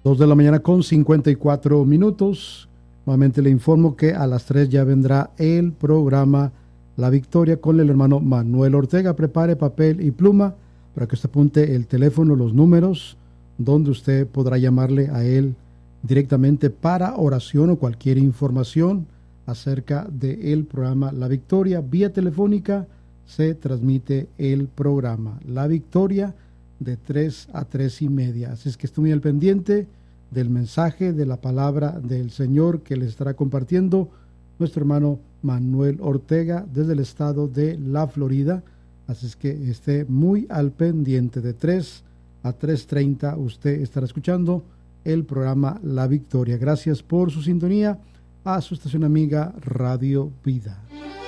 2 de la mañana con 54 minutos. Nuevamente le informo que a las 3 ya vendrá el programa La Victoria con el hermano Manuel Ortega. Prepare papel y pluma para que usted apunte el teléfono, los números, donde usted podrá llamarle a él directamente para oración o cualquier información acerca del programa La Victoria. Vía telefónica se transmite el programa La Victoria de 3 a 3 y media. Así es que estoy muy al pendiente del mensaje, de la palabra del Señor que les estará compartiendo nuestro hermano Manuel Ortega desde el estado de la Florida. Así es que esté muy al pendiente. De 3 a 3:30 usted estará escuchando el programa La Victoria. Gracias por su sintonía a su estación amiga Radio Vida.